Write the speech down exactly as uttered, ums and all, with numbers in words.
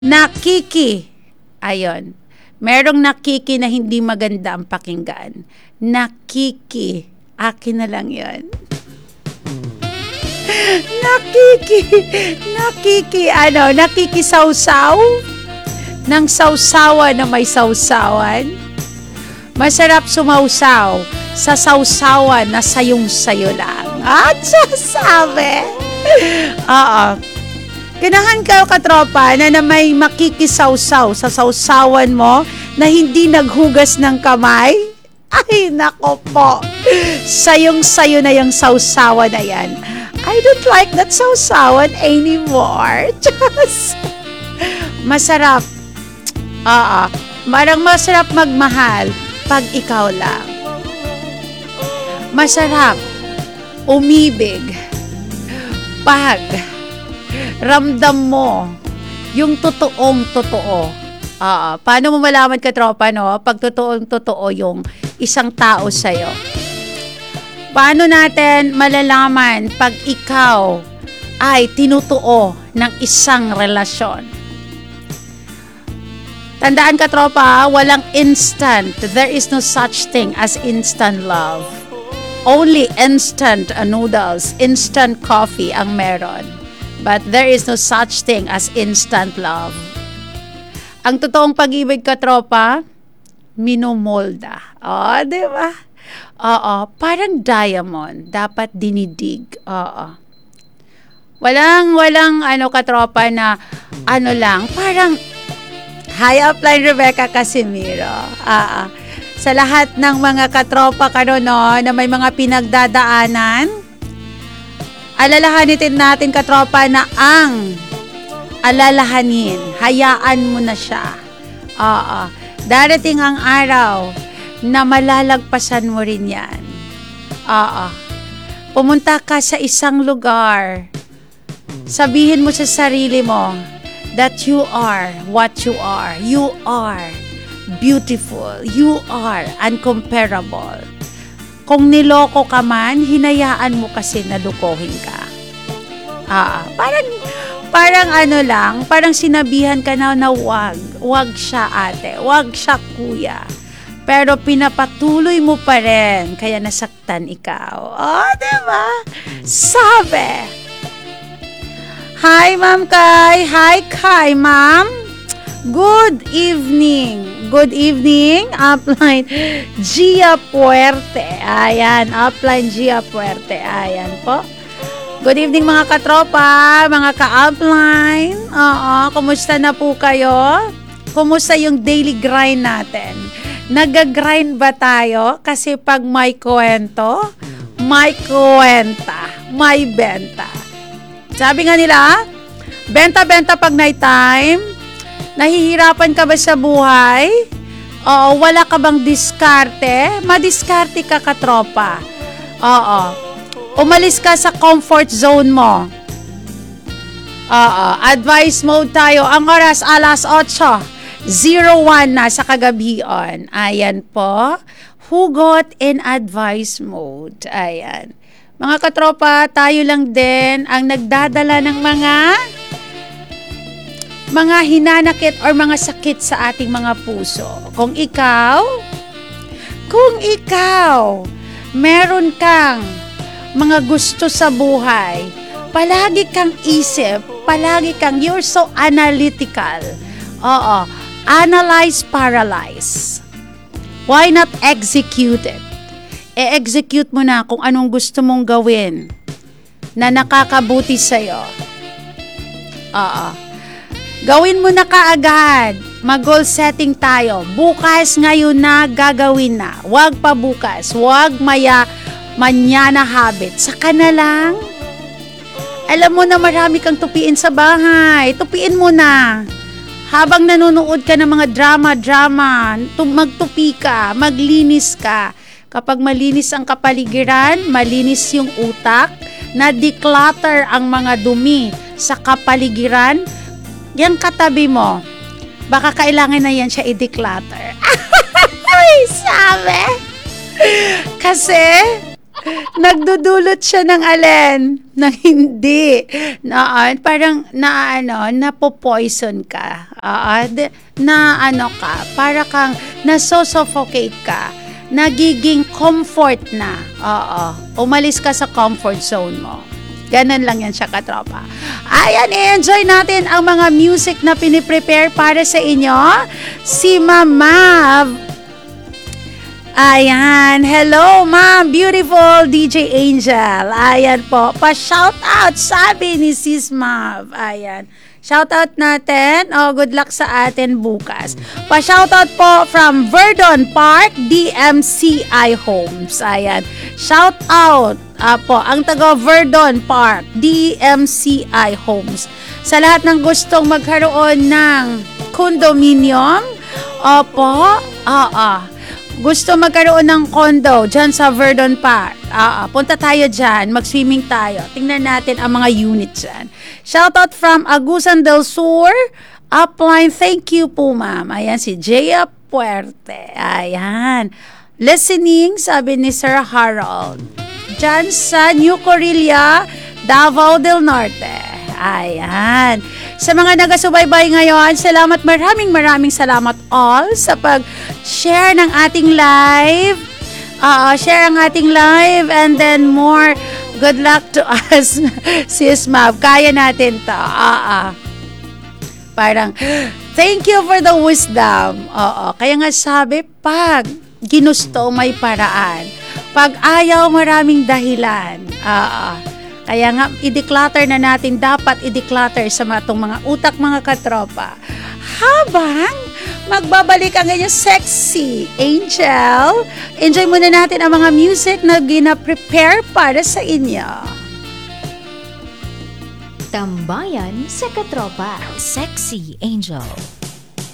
Nakiki. Ayon. Merong nakiki na hindi maganda ang pakinggan. Nakiki. Akin na lang yon. Nakiki. Nakiki. Ano? Nakikisawsaw? Ng sawsawan na may sawsawan? Masarap sumawsaw sa sawsawan na sayong-sayo lang. At sasabi. Oo. Ganahan ka, katropa, na, na may makikisawsaw sa sawsawan mo na hindi naghugas ng kamay? Ay, nako po. Sayong-sayo na yung sawsawan na yan. I don't like that sawsawan anymore. Just, masarap. Oo. Marang masarap magmahal pag ikaw lang. Masarap umibig pag ramdam mo yung totoong totoo. Uh, paano mo malaman, katropa, no? Pag totoong totoo yung isang tao sa'yo. Paano natin malalaman pag ikaw ay tinutuo ng isang relasyon? Tandaan, katropa, walang instant. There is no such thing as instant love. Only instant noodles, instant coffee ang meron. But there is no such thing as instant love. Ang totoong pag-ibig, katropa, minumolda. O, di ba? Oo, parang diamond. Dapat dinidig. Oo. Walang, walang, ano, katropa na, ano lang, parang, hi, upline Rebecca Casimiro. Oo. Sa lahat ng mga katropa kano, no, na may mga pinagdadaanan, alalahanin natin, katropa, na ang alalahanin, hayaan mo na siya. Oo. Darating ang araw na malalagpasan mo rin yan. Oo. Pumunta ka sa isang lugar. Sabihin mo sa sarili mo that you are what you are. You are beautiful. You are uncomparable. Kung niloko ka man, hinayaan mo kasi na lukohin ka. Ah, parang, parang ano lang, parang sinabihan ka na na wag. Wag siya, ate. Wag siya, kuya. Pero pinapatuloy mo pa rin, kaya nasaktan ikaw. Oh, diba? Sabi. Hi, Ma'am Kai. Hi, Kai, Ma'am. Good evening. Good evening, upline Gia Puerte. Ayan, upline Gia Puerte. Ayan po. Good evening, mga katropa, mga ka-upline. Oo, kumusta na po kayo? Kumusta yung daily grind natin? Nag-grind ba tayo? Kasi pag may kwento, may kwenta, may benta. Sabi nga nila, benta-benta pag night time. Nahihirapan ka ba sa buhay? Oo, wala ka bang diskarte? Madiskarte ka, katropa. Oo. Umalis ka sa comfort zone mo. Oo. Advice mode tayo. Ang oras, alas eight oh one na sa kagabion. Ayan po. Hugot in advice mode. Ayan. Mga katropa, tayo lang din ang nagdadala ng mga mga hinanakit or mga sakit sa ating mga puso. Kung ikaw, kung ikaw, meron kang mga gusto sa buhay, palagi kang isip, palagi kang, you're so analytical. Oo, analyze, paralyze. Why not execute it? E-execute mo na kung anong gusto mong gawin na nakakabuti sa'yo. Oo. Gawin mo na kaagad. Mag-goal setting tayo. Bukas, ngayon na, gagawin na. Huwag pa bukas. Huwag maya, manyana habit. Saka na lang. Alam mo na marami kang tupiin sa bahay. Tupiin mo na. Habang nanonood ka ng mga drama-drama, magtupi ka, maglinis ka. Kapag malinis ang kapaligiran, malinis yung utak, na-declutter ang mga dumi sa kapaligiran, yung katabi mo, baka kailangan na yan siya i-declutter. Ay, sabi. Kasi, Nagdudulot siya ng alin? Ng hindi. Na, parang na ano, napo-poison ka. Uh, na ano ka, para kang nasosuffocate ka. Nagiging comfort na. Oo. Umalis ka sa comfort zone mo. Ganun lang yan siya, katropa. Ayan, i-enjoy natin ang mga music na piniprepare para sa inyo. Si Mama. Ayan. Hello, Ma'am. Beautiful D J Angel. Ayan po. Pa-shout out, sabi ni Sis Mav. Ayan. Shout out natin. Oh, good luck sa atin bukas. Pa-shout out po from Verdon Park, D M C I Homes. Ayan. Shout out uh, po ang taga Verdon Park, D M C I Homes. Sa lahat ng gustong magkaroon ng condominium, opo, ah, ah. Gusto magkaroon ng condo dyan sa Verdon Park. Ah, ah. Punta tayo dyan, mag-swimming tayo. Tingnan natin ang mga unit dyan. Shoutout from Agusan del Sur, Upline. Thank you po, ma'am. Ayan, si Jaya Puerte. Ayan. Listening, sabi ni Sir Harold. Dyan sa New Corilla, Davao del Norte. Ayan. Sa mga nagasubaybay ngayon, salamat, maraming maraming salamat all sa pag-share ng ating live. Uh, share ang ating live and then more. Good luck to us, Sis Mav. Kaya natin to. Uh, uh. Parang, thank you for the wisdom. Oo. Kaya nga sabi, pag ginusto, may paraan. Pag ayaw, maraming dahilan. Oo. Kaya nga, i-declutter na natin, dapat i-declutter sa matong mga utak, mga katropa. Habang magbabalik ang inyong sexy angel, enjoy muna natin ang mga music na gina-prepare para sa inyo. Tambayan sa katropa, Sexy Angel.